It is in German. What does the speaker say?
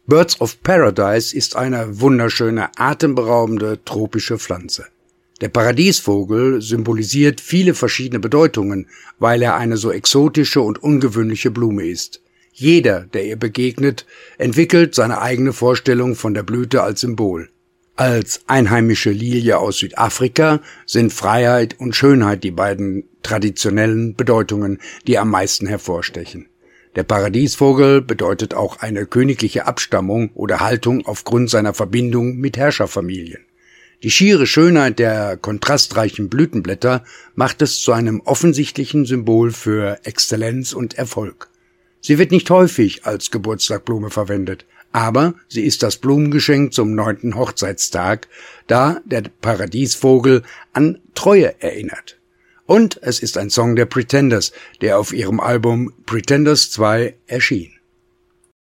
Birds of Paradise ist eine wunderschöne, atemberaubende tropische Pflanze. Der Paradiesvogel symbolisiert viele verschiedene Bedeutungen, weil er eine so exotische und ungewöhnliche Blume ist. Jeder, der ihr begegnet, entwickelt seine eigene Vorstellung von der Blüte als Symbol. Als einheimische Lilie aus Südafrika sind Freiheit und Schönheit die beiden traditionellen Bedeutungen, die am meisten hervorstechen. Der Paradiesvogel bedeutet auch eine königliche Abstammung oder Haltung aufgrund seiner Verbindung mit Herrscherfamilien. Die schiere Schönheit der kontrastreichen Blütenblätter macht es zu einem offensichtlichen Symbol für Exzellenz und Erfolg. Sie wird nicht häufig als Geburtstagsblume verwendet, aber sie ist das Blumengeschenk zum 9. Hochzeitstag, da der Paradiesvogel an Treue erinnert. Und es ist ein Song der Pretenders, der auf ihrem Album Pretenders 2 erschien.